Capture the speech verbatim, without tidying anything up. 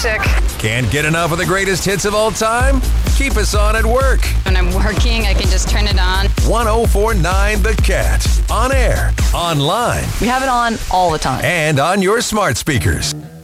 sick. Can't get enough of the greatest hits of all time? Keep us on at work. When I'm working, I can just turn it on. one oh four point nine The Cat. On air, online, We have it on all the time. and on your smart speakers.